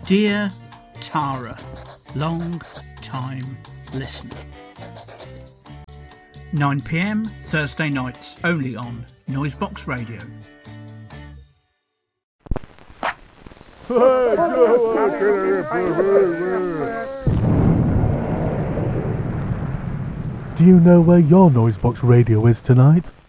Dear Tara, long time listener. 9 PM Thursday nights only on Noisebox Radio. Do you know where your Noisebox Radio is tonight?